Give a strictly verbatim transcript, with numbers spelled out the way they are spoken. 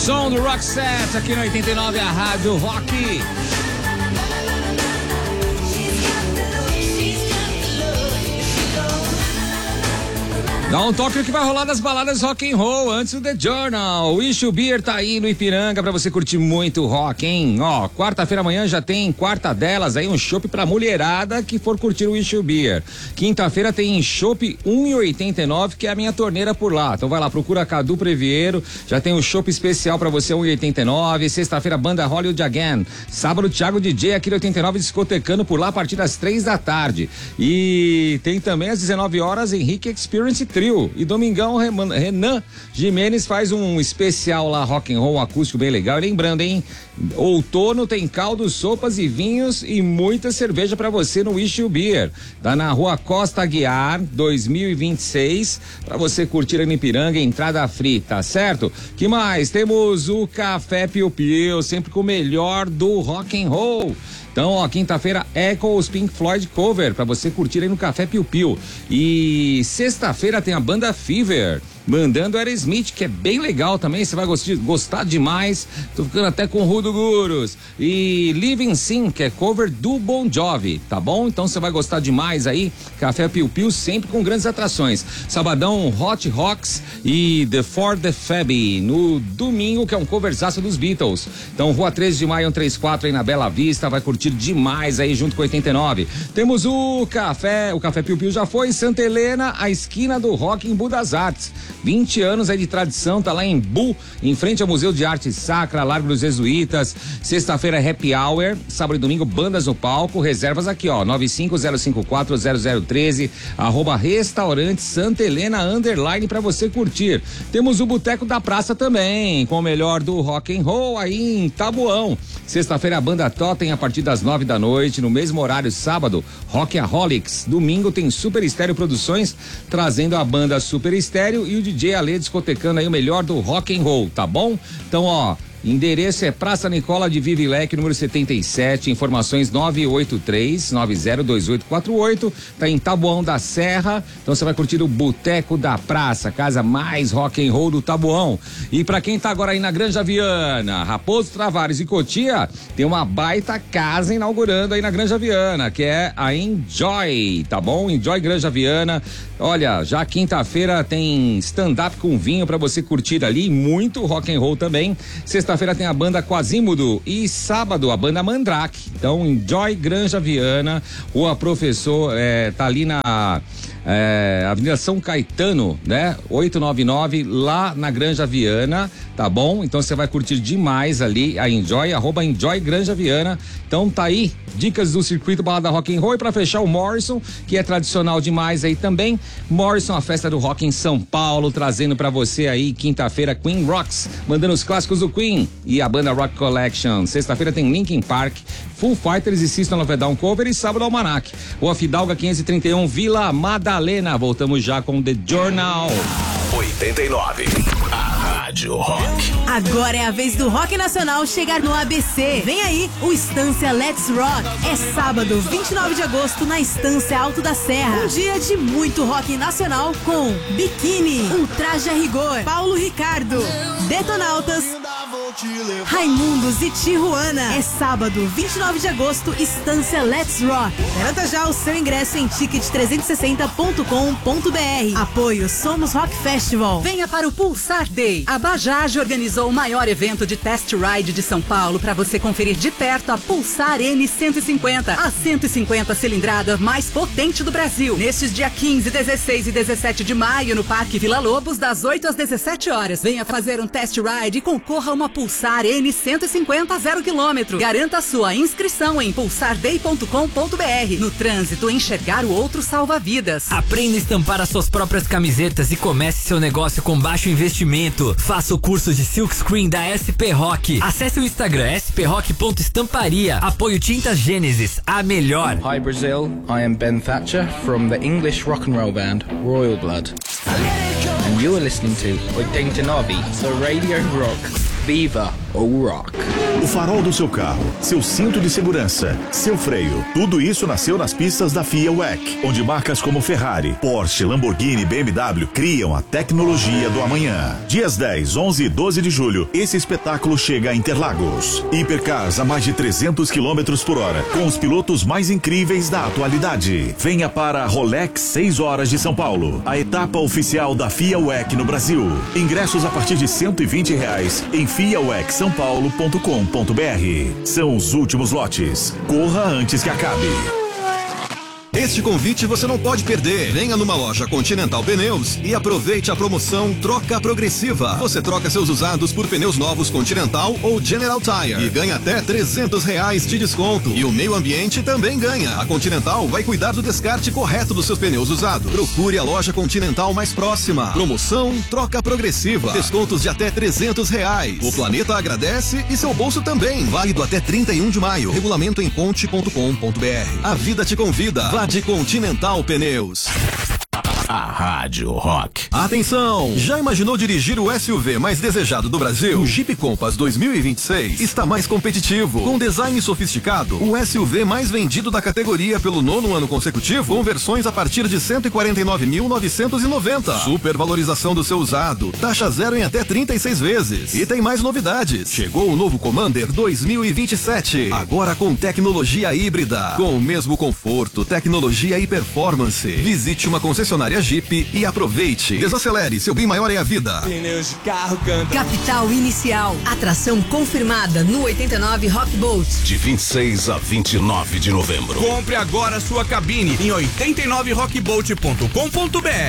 Som do Roxette aqui no oitenta e nove, a Rádio Rock. Dá um toque que vai rolar das baladas rock and roll antes do The Journal. O Issue Beer tá aí no Ipiranga pra você curtir muito rock, hein? Ó, quarta-feira amanhã já tem quarta delas aí, um chopp pra mulherada que for curtir o Issue Beer. Quinta-feira tem chopp um e oitenta e nove, que é a minha torneira por lá. Então vai lá, procura Cadu Previeiro, já tem um chopp especial pra você, um e oitenta e nove. Sexta-feira, banda Hollywood Again. Sábado, Thiago D J aqui no oitenta e nove, discotecando por lá a partir das três da tarde. E tem também às dezenove horas Henrique Experience Trio. E domingão, Renan Jimenez faz um especial lá, rock and roll acústico bem legal. E lembrando, hein, outono tem caldos, sopas e vinhos e muita cerveja pra você no Issue Beer. Tá na Rua Costa Aguiar, dois mil e vinte e seis, pra você curtir aí no Ipiranga, entrada free, tá certo? Que mais? Temos o Café Piu Piu, sempre com o melhor do rock and roll. Então, ó, quinta-feira, Echoes Pink Floyd cover pra você curtir aí no Café Piu Piu. E sexta-feira tem a banda Fever, mandando Aerosmith, que é bem legal também, você vai gostar, gostar demais. Tô ficando até com Rudo Guros. E Living Sim, que é cover do Bon Jovi, tá bom? Então você vai gostar demais aí. Café Piu Piu, sempre com grandes atrações. Sabadão, Hot Rocks e The For The Fab. No domingo, que é um coverzaço dos Beatles. Então, Rua treze de maio, cento e trinta e quatro aí na Bela Vista, vai curtir demais aí junto com oitenta e nove. Temos o Café, o Café Piu Piu já foi em Santa Helena, a esquina do rock em Budas Artes. vinte anos aí de tradição, tá lá em Bu, em frente ao Museu de Arte Sacra, Largo dos Jesuítas. Sexta-feira é Happy Hour, sábado e domingo bandas no palco, reservas aqui ó, nove cinco zero cinco quatro zero zero um três, arroba restaurante Santa Helena underline pra você curtir. Temos o Boteco da Praça também, com o melhor do rock and roll aí em Tabuão. Sexta-feira a banda Totem a partir das nove da noite, no mesmo horário sábado, Rockaholics. Domingo tem Super Estéreo Produções, trazendo a banda Super Estéreo e o D J Ale discotecando aí o melhor do rock and roll, tá bom? Então, ó, endereço é Praça Nicola de Vivilec, número setenta e sete, informações nove oito três nove zero dois oito quatro oito, tá em Taboão da Serra. Então você vai curtir o Boteco da Praça, casa mais rock and roll do Taboão. E pra quem tá agora aí na Granja Viana, Raposo Travares e Cotia, tem uma baita casa inaugurando aí na Granja Viana, que é a Enjoy, tá bom? Enjoy Granja Viana. Olha, já quinta-feira tem stand-up com vinho pra você curtir ali, muito rock and roll também. Sexta-feira tem a banda Quasímodo e sábado a banda Mandrake. Então, Enjoy Granja Viana, Rua Professor, é, tá ali na é, Avenida São Caetano, né? oitocentos e noventa e nove, lá na Granja Viana, tá bom? Então você vai curtir demais ali a Enjoy, arroba Enjoy Granja Viana. Então tá aí, dicas do circuito balada rock and roll. E pra fechar, o Morrison, que é tradicional demais aí também. Morrison, a festa do rock em São Paulo, trazendo pra você aí quinta-feira Queen Rocks, mandando os clássicos do Queen e a banda Rock Collection. Sexta-feira tem Linkin Park, Foo Fighters e System of a Down cover e sábado Almanac. Rua Fidalga quinhentos e trinta e um, Vila Madalena. Voltamos já com The Journal. oitenta e nove, a Rádio Rock. Agora é a vez do rock nacional chegar no A B C. Vem aí o Estância Let's Rock. É sábado, vinte e nove de agosto, na Estância Alto da Serra. Um dia de muito rock nacional com Biquíni, Ultraje a Rigor, Paulo Ricardo, Detonautas, Raimundos e Tijuana. É sábado, vinte e nove de agosto, Estância Let's Rock. Garanta já o seu ingresso em ticket trezentos e sessenta ponto com ponto b r. Apoio Somos Rock Festival. Venha para o Pulsar Day. A Bajaj organizou o maior evento de test ride de São Paulo para você conferir de perto a Pulsar N cento e cinquenta, a cento e cinquenta cilindrada mais potente do Brasil. Nestes dia quinze, dezesseis e dezessete de maio no Parque Vila Lobos, das oito às dezessete horas. Venha fazer um test ride e concorra a uma Pulsar N cento e cinquenta zero quilômetro. Garanta a sua inscrição em pulsar day ponto com ponto b r. No trânsito, enxergar o outro salva vidas. Aprenda a estampar as suas próprias camisetas e comece seu negócio com baixo investimento. Faça o curso de Silkscreen da S P Rock. Acesse o Instagram s p rock ponto estamparia. Apoio Tintas Gênesis, a melhor. Hi Brazil, I am Ben Thatcher from the English rock and roll band Royal Blood. And you are listening to oitenta e nove, the Radio Rock. Viva o rock! O farol do seu carro, seu cinto de segurança, seu freio, tudo isso nasceu nas pistas da FIA W E C, onde marcas como Ferrari, Porsche, Lamborghini e B M W criam a tecnologia do amanhã. Dias dez, onze e doze de julho, esse espetáculo chega a Interlagos. Hipercars a mais de trezentos quilômetros por hora, com os pilotos mais incríveis da atualidade. Venha para a Rolex seis horas de São Paulo, a etapa oficial da FIA W E C no Brasil. Ingressos a partir de cento e vinte reais em fia w e c são paulo ponto com ponto b r. São os últimos lotes. Corra antes que acabe. Este convite você não pode perder. Venha numa loja Continental Pneus e aproveite a promoção Troca Progressiva. Você troca seus usados por pneus novos Continental ou General Tire e ganha até trezentos reais de desconto. E o meio ambiente também ganha. A Continental vai cuidar do descarte correto dos seus pneus usados. Procure a loja Continental mais próxima. Promoção Troca Progressiva. Descontos de até trezentos reais. O planeta agradece e seu bolso também. Válido até trinta e um de maio. Regulamento em conte ponto com ponto b r. A vida te convida. Vá de Continental Pneus. A Rádio Rock. Atenção! Já imaginou dirigir o S U V mais desejado do Brasil? O Jeep Compass dois mil e vinte e seis está mais competitivo. Com design sofisticado, o S U V mais vendido da categoria pelo nono ano consecutivo, com versões a partir de cento e quarenta e nove mil novecentos e noventa. Supervalorização do seu usado, taxa zero em até trinta e seis vezes. E tem mais novidades. Chegou o novo Commander dois mil e vinte e sete, agora com tecnologia híbrida, com o mesmo conforto, tecnologia e performance. Visite uma concessionária Jeep e aproveite. Desacelere, seu bem maior é a vida. Pneus de carro canta. Capital Inicial. Atração confirmada no oitenta e nove Rock Boat. De vinte e seis a vinte e nove de novembro. Compre agora sua cabine em oitenta e nove rock boat ponto com ponto b r.